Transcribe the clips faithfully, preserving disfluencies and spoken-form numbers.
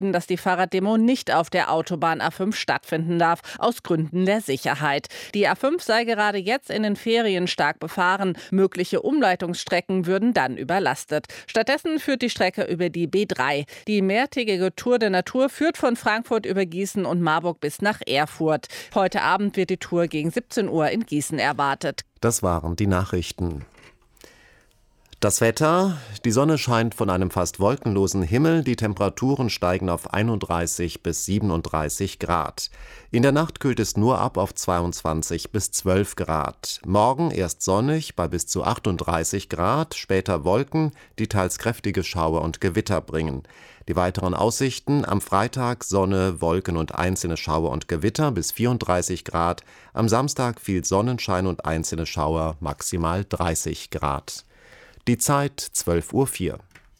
bestätigten, dass die Fahrraddemo nicht auf der Autobahn A fünf stattfinden darf, aus Gründen der Sicherheit. Die A fünf sei gerade jetzt in den Ferien stark befahren. Mögliche Umleitungsstrecken würden dann überlastet. Stattdessen führt die Strecke über die B drei. Die mehrtägige Tour der Natur führt von Frankfurt über Gießen und Marburg bis nach Erfurt. Heute Abend wird die Tour gegen siebzehn Uhr in Gießen erwartet. Das waren die Nachrichten. Das Wetter: Die Sonne scheint von einem fast wolkenlosen Himmel. Die Temperaturen steigen auf einunddreißig bis siebenunddreißig Grad. In der Nacht kühlt es nur ab auf zweiundzwanzig bis zwölf Grad. Morgen erst sonnig bei bis zu achtunddreißig Grad, später Wolken, die teils kräftige Schauer und Gewitter bringen. Die weiteren Aussichten: am Freitag Sonne, Wolken und einzelne Schauer und Gewitter bis vierunddreißig Grad. Am Samstag viel Sonnenschein und einzelne Schauer, maximal dreißig Grad. Die Zeit zwölf Uhr vier.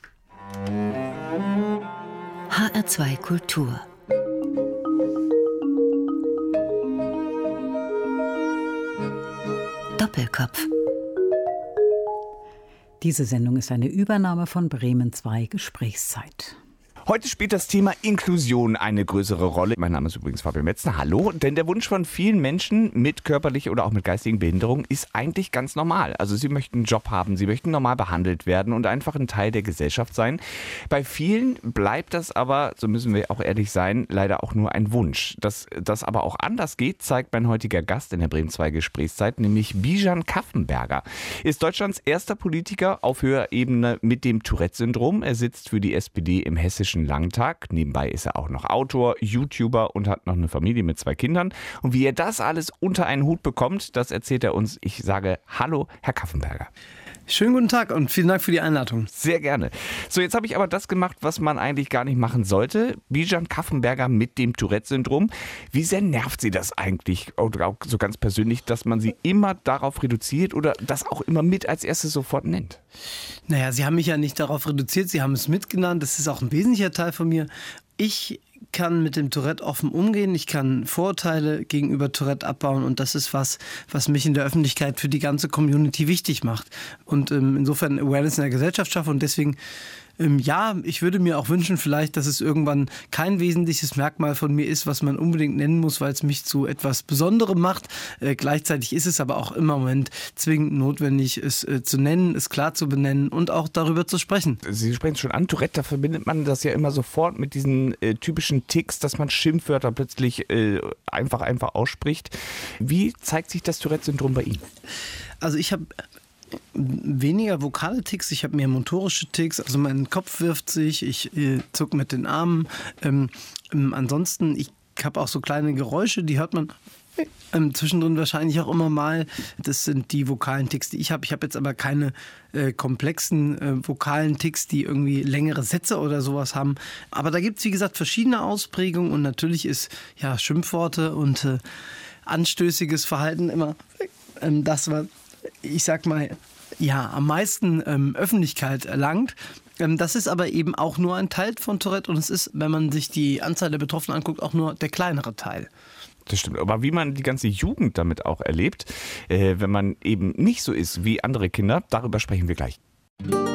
H R zwei Kultur. Doppelkopf. Diese Sendung ist eine Übernahme von Bremen zwei Gesprächszeit. Heute spielt das Thema Inklusion eine größere Rolle. Mein Name ist übrigens Fabian Metzner. Hallo. Denn der Wunsch von vielen Menschen mit körperlicher oder auch mit geistigen Behinderungen ist eigentlich ganz normal. Also sie möchten einen Job haben, sie möchten normal behandelt werden und einfach ein Teil der Gesellschaft sein. Bei vielen bleibt das aber, so müssen wir auch ehrlich sein, leider auch nur ein Wunsch. Dass das aber auch anders geht, zeigt mein heutiger Gast in der Bremen zwei Gesprächszeit, nämlich Bijan Kaffenberger. Er ist Deutschlands erster Politiker auf höherer Ebene mit dem Tourette-Syndrom. Er sitzt für die S P D im Hessischen Landtag. Nebenbei ist er auch noch Autor, YouTuber und hat noch eine Familie mit zwei Kindern. Und wie er das alles unter einen Hut bekommt, das erzählt er uns. Ich sage Hallo, Herr Kaffenberger. Schönen guten Tag und vielen Dank für die Einladung. Sehr gerne. So, jetzt habe ich aber das gemacht, was man eigentlich gar nicht machen sollte. Bijan Kaffenberger mit dem Tourette-Syndrom. Wie sehr nervt Sie das eigentlich, oder auch so ganz persönlich, dass man Sie immer darauf reduziert oder das auch immer mit als erstes sofort nennt? Naja, Sie haben mich ja nicht darauf reduziert, Sie haben es mitgenannt. Das ist auch ein wesentlicher Teil von mir. Ich kann mit dem Tourette offen umgehen, ich kann Vorurteile gegenüber Tourette abbauen und das ist was, was mich in der Öffentlichkeit für die ganze Community wichtig macht und ähm, insofern Awareness in der Gesellschaft schaffe und deswegen ähm, ja, ich würde mir auch wünschen vielleicht, dass es irgendwann kein wesentliches Merkmal von mir ist, was man unbedingt nennen muss, weil es mich zu etwas Besonderem macht. Äh, gleichzeitig ist es aber auch immer im Moment zwingend notwendig, es äh, zu nennen, es klar zu benennen und auch darüber zu sprechen. Sie sprechen es schon an, Tourette, da verbindet man das ja immer sofort mit diesen äh, typischen Ticks, dass man Schimpfwörter plötzlich äh, einfach, einfach ausspricht. Wie zeigt sich das Tourette-Syndrom bei Ihnen? Also ich habe weniger vokale Ticks, ich habe mehr motorische Ticks, also mein Kopf wirft sich, ich äh, zuck mit den Armen. Ähm, ähm, ansonsten, ich habe auch so kleine Geräusche, die hört man ähm, zwischendrin wahrscheinlich auch immer mal. Das sind die vokalen Ticks, die ich habe. Ich habe jetzt aber keine äh, komplexen äh, vokalen Ticks, die irgendwie längere Sätze oder sowas haben. Aber da gibt es, wie gesagt, verschiedene Ausprägungen und natürlich ist ja Schimpfworte und äh, anstößiges Verhalten immer ähm, das, was ich sag mal, ja, am meisten ähm, Öffentlichkeit erlangt. Ähm, das ist aber eben auch nur ein Teil von Tourette und es ist, wenn man sich die Anzahl der Betroffenen anguckt, auch nur der kleinere Teil. Das stimmt, aber wie man die ganze Jugend damit auch erlebt, äh, wenn man eben nicht so ist wie andere Kinder, darüber sprechen wir gleich.